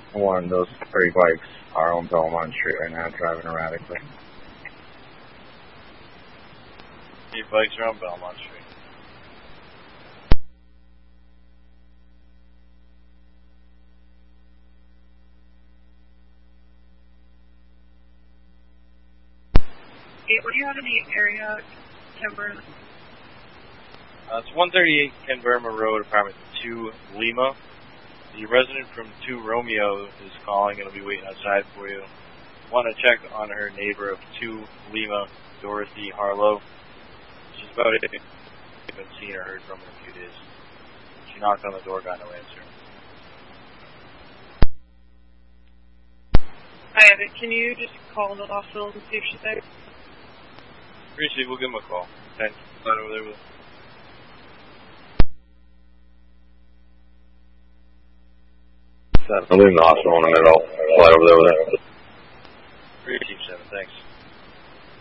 One of those 3 bikes are on Belmont Street right now, driving erratically. 3 bikes are on Belmont Street. What do you have in the area, Kimber? It's 138 Ken Burma Road, apartment 2, Lima. The resident from 2 Romeo is calling and will be waiting outside for you. Want to check on her neighbor of 2 Lima, Dorothy Harlow. She's about it. I haven't seen or heard from her in a few days. She knocked on the door, got no answer. Hi, Evan. Can you just call the hospital and see if she's there? Appreciate it. We'll give him a call. Thanks. Right over there with him. I'm leaving the hospital in a minute. I'll fly over there with it. 3 Team 7, thanks.